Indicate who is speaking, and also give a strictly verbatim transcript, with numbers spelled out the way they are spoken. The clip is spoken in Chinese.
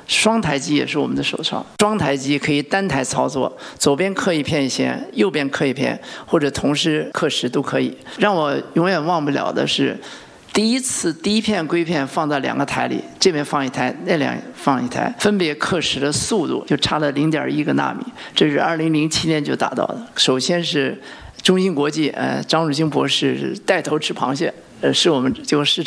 Speaker 1: 双台机也是我们的首创。双台机可以单台操作，左边刻一片线，右边刻一片，或者同时刻十都可以。让我永远忘不了的是，第一次第一片硅片放到两个台里，这边放一台，那两放一台，分别刻蚀的速度就差了零点一个纳米，这是二零零七年就达到的。首先是中芯国际，呃，张汝京博士带头吃螃蟹，呃，是我们就市场。